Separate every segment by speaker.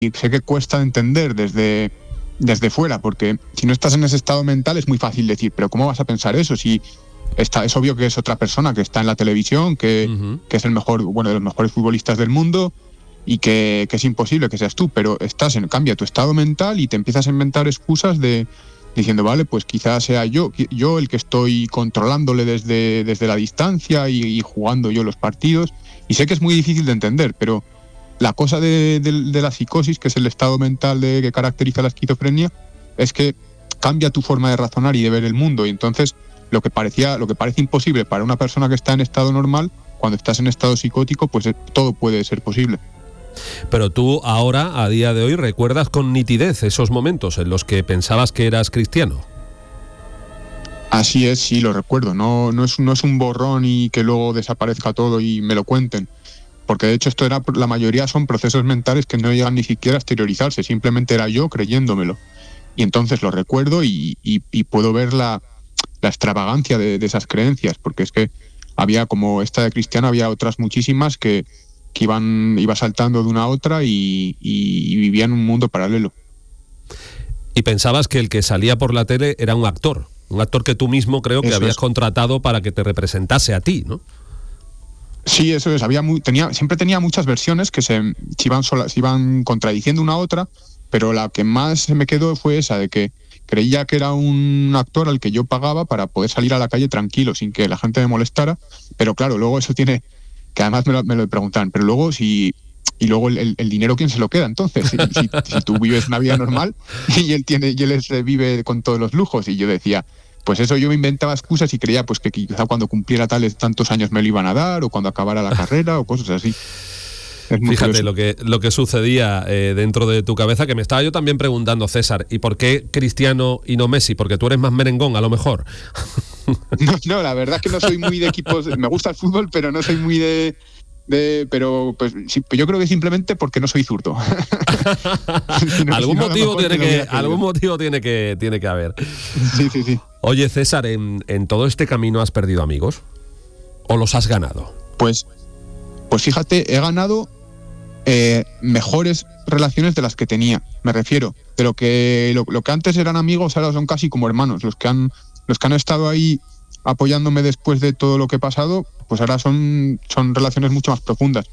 Speaker 1: sé que cuesta entender desde fuera, porque si no estás en ese estado mental es muy fácil decir, pero ¿cómo vas a pensar eso? Si es obvio que es otra persona que está en la televisión, que es el mejor, de los mejores futbolistas del mundo, y que es imposible que seas tú, pero cambia tu estado mental y te empiezas a inventar excusas diciendo, vale, pues quizás sea yo el que estoy controlándole desde la distancia y jugando yo los partidos. Y sé que es muy difícil de entender, pero la cosa de la psicosis, que es el estado mental que caracteriza la esquizofrenia, es que cambia tu forma de razonar y de ver el mundo. Y entonces lo que parece imposible para una persona que está en estado normal, cuando estás en estado psicótico, pues todo puede ser posible.
Speaker 2: Pero tú ahora, a día de hoy, recuerdas con nitidez esos momentos en los que pensabas que eras cristiano.
Speaker 1: Así es, sí, lo recuerdo. No es un borrón y que luego desaparezca todo y me lo cuenten. Porque de hecho la mayoría son procesos mentales que no llegan ni siquiera a exteriorizarse. Simplemente era yo creyéndomelo. Y entonces lo recuerdo y puedo ver la extravagancia de esas creencias. Porque es que había, como esta de cristiano, había otras muchísimas que iba saltando de una a otra y vivía en un mundo paralelo.
Speaker 2: Y pensabas que el que salía por la tele era un actor que tú mismo creo que habías contratado para que te representase a ti, ¿no?
Speaker 1: Sí, eso es. Siempre tenía muchas versiones que se iban contradiciendo una a otra, pero la que más se me quedó fue esa, de que creía que era un actor al que yo pagaba para poder salir a la calle tranquilo, sin que la gente me molestara, pero claro, luego eso tiene... que además me lo preguntan, pero luego luego el dinero, ¿quién se lo queda entonces? Si tú vives una vida normal y él vive con todos los lujos. Y yo decía, pues eso, yo me inventaba excusas y creía pues que quizá cuando cumpliera tantos años me lo iban a dar, o cuando acabara la carrera, o cosas así.
Speaker 2: Fíjate lo que sucedía dentro de tu cabeza, que me estaba yo también preguntando, César, ¿y por qué Cristiano y no Messi? Porque tú eres más merengón, a lo mejor.
Speaker 1: No, la verdad es que no soy muy de equipos. Me gusta el fútbol, pero no soy muy pero pues sí, yo creo que simplemente porque no soy zurdo.
Speaker 2: Algún motivo tiene que haber.
Speaker 1: Sí.
Speaker 2: Oye, César, ¿en todo este camino has perdido amigos? ¿O los has ganado?
Speaker 1: Pues fíjate, he ganado mejores relaciones de las que tenía. Me refiero, de lo que antes eran amigos, ahora son casi como hermanos. Los que han estado ahí apoyándome después de todo lo que he pasado, pues ahora son relaciones mucho más profundas.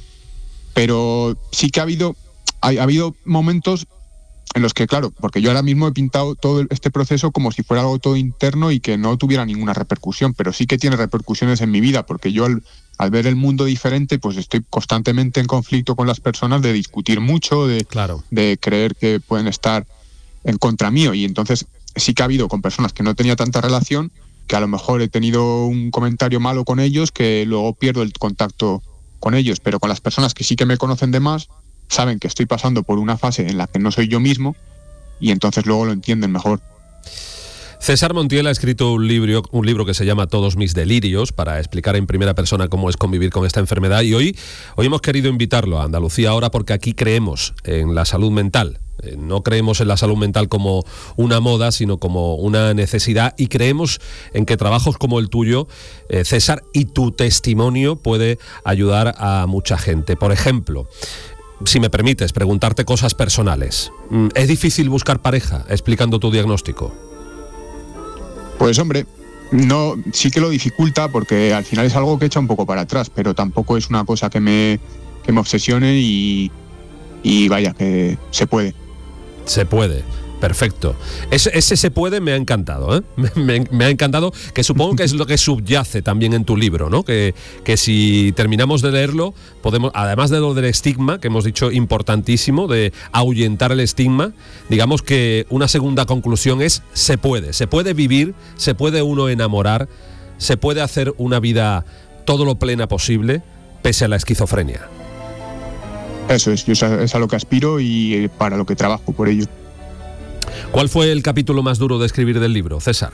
Speaker 1: Pero sí que ha habido momentos en los que, claro, porque yo ahora mismo he pintado todo este proceso como si fuera algo todo interno y que no tuviera ninguna repercusión, pero sí que tiene repercusiones en mi vida, porque yo al ver el mundo diferente, pues estoy constantemente en conflicto con las personas, de discutir mucho, de creer que pueden estar en contra mío. Y entonces sí que ha habido con personas que no tenía tanta relación, que a lo mejor he tenido un comentario malo con ellos, que luego pierdo el contacto con ellos, pero con las personas que sí que me conocen de más, saben que estoy pasando por una fase en la que no soy yo mismo, y entonces luego lo entienden mejor.
Speaker 2: César Montiel ha escrito un libro que se llama Todos mis delirios, para explicar en primera persona cómo es convivir con esta enfermedad, y hoy hemos querido invitarlo a Andalucía Ahora porque aquí creemos en la salud mental. No creemos en la salud mental como una moda, sino como una necesidad, y creemos en que trabajos como el tuyo, César, y tu testimonio puede ayudar a mucha gente. Por ejemplo, si me permites preguntarte cosas personales, ¿es difícil buscar pareja explicando tu diagnóstico?
Speaker 1: Pues hombre, no, sí que lo dificulta, porque al final es algo que echa un poco para atrás, pero tampoco es una cosa que me obsesione y vaya, que se puede.
Speaker 2: Se puede, perfecto. Ese se puede me ha encantado, ¿eh? Me ha encantado, que supongo que es lo que subyace también en tu libro, ¿no? Que si terminamos de leerlo, podemos, además de lo del estigma, que hemos dicho importantísimo, de ahuyentar el estigma, digamos que una segunda conclusión es se puede vivir, se puede uno enamorar, se puede hacer una vida todo lo plena posible, pese a la esquizofrenia.
Speaker 1: Eso es a lo que aspiro y para lo que trabajo por ello.
Speaker 2: ¿Cuál fue el capítulo más duro de escribir del libro, César?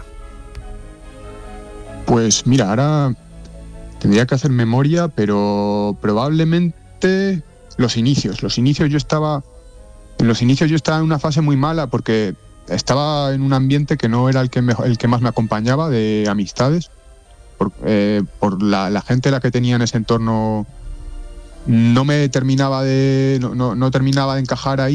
Speaker 1: Pues mira, ahora tendría que hacer memoria, pero probablemente los inicios. Yo estaba en una fase muy mala, porque estaba en un ambiente que no era el que más me acompañaba, de amistades, por la gente a la que tenía en ese entorno no terminaba de encajar ahí.